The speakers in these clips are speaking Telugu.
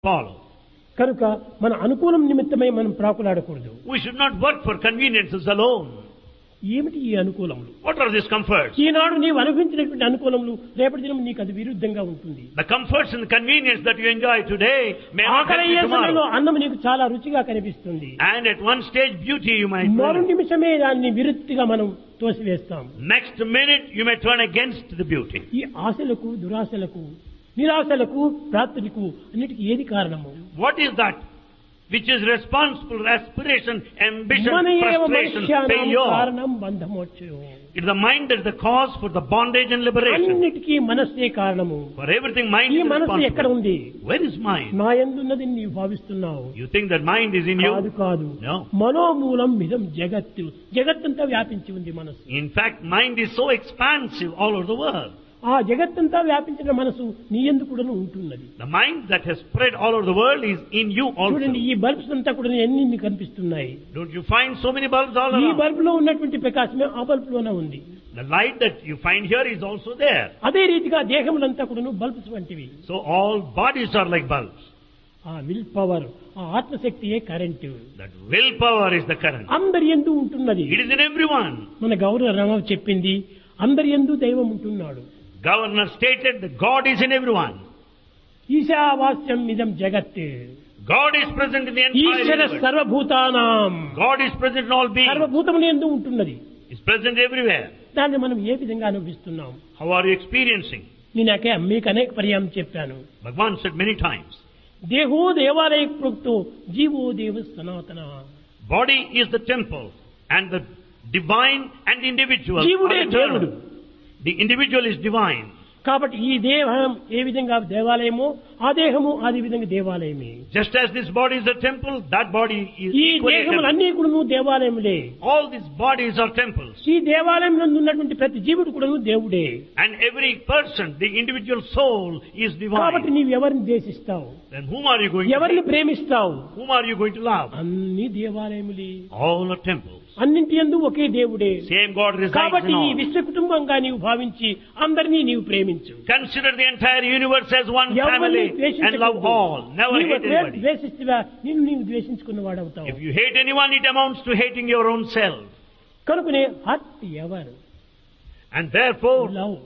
follow. కనుక మన అనుకూలం నిమిత్తమై మనం ప్రాకులాడకూడదు. We should not work for conveniences alone. ఏమిటి ఈ అనుకూలములు? What are these comforts? ఈనాడు నీవు అనుభవించినటువంటి అనుకూలములు రేపటి దినం నీకు అది విరుద్ధంగా ఉంటుంది. The comforts and the convenience that you enjoy today may not ఆకలి help you సమయంలో tomorrow. అన్నం నీకు చాలా రుచిగా కనిపిస్తుంది. And at one stage beauty you might మరు find. నిమిషమే దాన్ని విరుద్ధిగా మనం తోసివేస్తాం. Next minute you may turn against the beauty. ఈ ఆశలకు, దురాశలకు, నిరాశలకు, ప్రాప్తులకు అన్నిటికీ ఏది కారణము? What is that which is responsible? Aspiration, ambition, మన ఏవ frustration, మనుష్యానాం failure. కారణం బంధమోక్షయం. It's the mind that is the cause for the bondage and liberation. అన్నిటికీ మనస్సే కారణము. For everything mind ఈ is మనస్సు ఎక్కడ responsible. ఉంది? Where is mind? నా యందున్నది నీవు భావిస్తున్నావు. You think that mind is in కాదు you? కాదు. No. మనోమూలం ఇదం జగత్తు. జగత్తంతా వ్యాపించి ఉంది మనస్సు. In fact, mind is so expansive all over the world. ఆ జగత్తంతా వ్యాపించిన మనసు నీ యందు కూడా ఉంటున్నది. The mind that has spread all over the world is in you also. చూడండి, ఈ బల్బ్స్ అంతా కూడా ఎన్ని కనిపిస్తున్నాయి. Don't you find so many bulbs all ఈ around? బల్బ్ లో ఉన్నటువంటి ప్రకాశమే ఆ బల్బ్ లోనే ఉంది. The light that you find here is also there. అదే రీతిగా దేహములంతా కూడా బల్బ్స్ వంటివి. So all bodies are like bulbs. ఆ విల్ పవర్, ఆ ఆత్మశక్తియే current. That willpower is the current. అందరి యందు ఉంటున్నది. It is in everyone. మన గౌరవ చెప్పింది అందరి యందు దైవం ఉంటున్నాడు. Governor stated that God is in everyone. ఈశావాస్యం ఇదం జగత్. God is present in the entire Eshwara universe. సర్వభూతానాం. God is present in all beings. సర్వభూతముల యందు ఉంటున్నది. Is present everywhere. దాన్ని మనం ఏ విధంగా అనుభవిస్తున్నాం? How are you experiencing? నేను మీకు అనేక పర్యాయం చెప్పాను. Bhagavan said many times, దేహో దేవాలయ ప్రోక్తో జీవో దేవ సనాతన. body is the temple and the divine and individual జీవుడే are eternal. దేవుడు. The individual is divine. కాబట్టి ఈ దేహం ఏ విధంగా దేవాలయమో ఆ దేహము అదే విధంగా దేవాలయమే. Just as this body is a temple, that body is ఈ equally a temple. దేహములన్నీ కూడా దేవాలయములే. All these bodies are temples. ఈ దేవాలయం నందు ఉన్నటువంటి ప్రతి జీవుడు కూడా దేవుడే. And every person, the individual soul is కాబట్టి divine. నీవు ఎవరిని ద్వేషిస్తావు? Then whom are you going to ఎవరిని hate? ప్రేమిస్తావు? Whom are you going to love? అన్ని దేవాలయములే. All are temples. అన్నింటి యందు ఒకే దేవుడే. Same God resides కాబట్టి in ఈ all. విశ్వ కుటుంబంగా నీవు భావించి అందరినీ నీవు ప్రేమించు. Consider the entire universe as one ఎవరిని family and ద్వేషించకూడదు. love all. Never నీవు hate ఒకవేళ anybody. ద్వేషిస్తువా నిన్ను నీవు ద్వేషించుకున్నవాడవుతావు. If you hate anyone, it amounts to hating your own self. కనుకనే hurt ever, And therefore,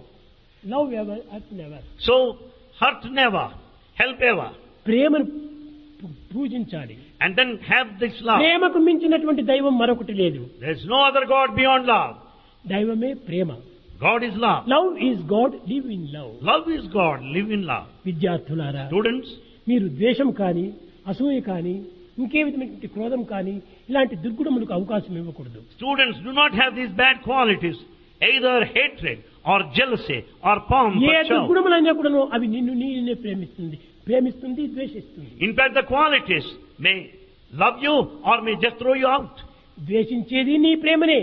love ever, hurt never. so hurt never, help ever. ప్రేమను పూజించాలి. And then have this love. ప్రేమకు మించినటువంటి దైవం మరొకటి లేదు. There is no other God beyond love. దైవమే ప్రేమ. God is love. Love is God, live in love. Love is God, live in love. విద్యార్థులారా, Students, మీరు ద్వేషం కానీ, అసూయ కానీ, ఇంకే విధమైనటువంటి క్రోధం కానీ ఇలాంటి దుర్గుణములకు అవకాశం ఇవ్వకూడదు. students do not have these bad qualities, either hatred or jealousy or pomp A or show. దుర్గుణములైనా కూడాను అవి నిన్నే ప్రేమిస్తుంది, ద్వేషిస్తుంది. In fact, the qualities may love you or may just throw you out. ద్వేషించేది నీ ప్రేమనే,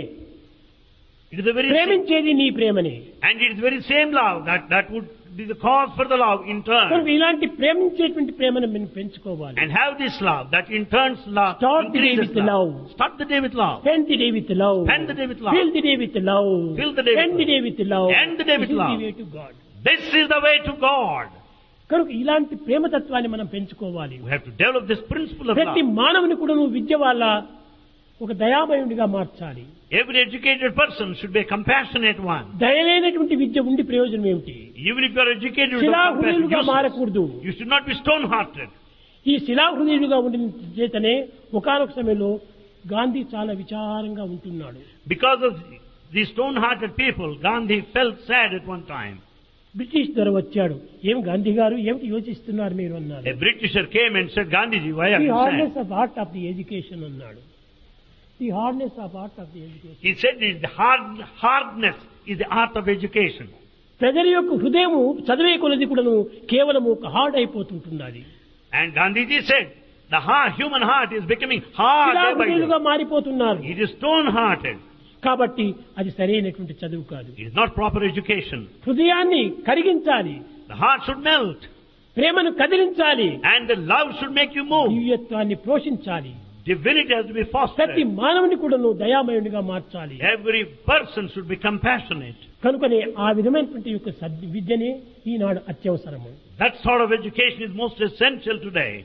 It is the very same, ప్రేమించేది నీ ప్రేమనే. and it is the very same love that would be the cause for the love in turn. కనుక ఇలాంటి ప్రేమించేటువంటి ప్రేమను మనం పెంచుకోవాలి. And have this love that in turns love Start the day increases with love. love. Start the day with love. Spend the day with love. Spend the day with love. Fill the day with love. Fill the day with End the day with love. End the day with This is love. the way to God. This is the way to God. కనుక ఇలాంటి ప్రేమతత్వాన్ని మనం పెంచుకోవాలి. We have to develop this principle of ప్రతి love. మానవుని కూడా నువ్వు విద్య వల్ల ఒక దయామయుడిగా మార్చాలి. Every educated person should be a compassionate one. దయలేనటువంటి విద్య ఉండి ప్రయోజనం ఏమిటి? Even if you are educated with శిలాహృదయులుగా compassion, మారకూడదు. you should not be stone-hearted. ఈ శిలాహృదయులుగా ఉండిన చేతనే ఒకానొక సమయంలో గాంధీ చాలా విచారంగా ఉంటున్నాడు. Because of these stone-hearted people, Gandhi felt sad at one time. British ధర వచ్చాడు. ఏం గాంధీ గారు ఏమిటి యోచిస్తున్నారు మీరు అన్నారు. A Britisher came and said, Gandhiji, why are the you hardness sad? Of art of the education అన్నాడు. The hardness of art of the education. He said the hardness is the art of education. ప్రజల యొక్క హృదయము చదివే కొలది కూడాను కేవలం ఒక hard అయిపోతుంటున్నది. And Gandhiji said, the human heart is becoming hard day by శిలాహృదయులుగా day. మారిపోతున్నారు. It is stone-hearted. కాబట్టి అది సరైనటువంటి చదువు కాదు. It is not proper education. హృదయాన్ని కరిగించాలి, The heart should melt. ప్రేమను కదిలించాలి, And the love should make you move. దివ్యత్వాన్ని పోషించాలి. Divinity has to be ప్రతి fostered. మానవుని కూడా నువ్వు దయామయునిగా మార్చాలి. Every person should be compassionate. కనుకనే ఆ విధమైనటువంటి యొక్క విద్యనే ఈనాడు అత్యవసరము. That sort of education is most essential today.